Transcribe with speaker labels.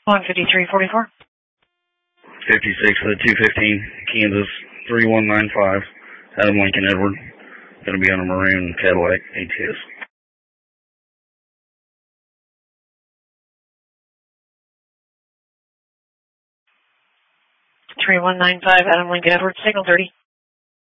Speaker 1: 15344.
Speaker 2: 56 for the 215, Kansas 3195, Adam Lincoln Edward. Going to be on a maroon Cadillac ATS.
Speaker 1: 3195, Adam Lincoln Edward, signal 30.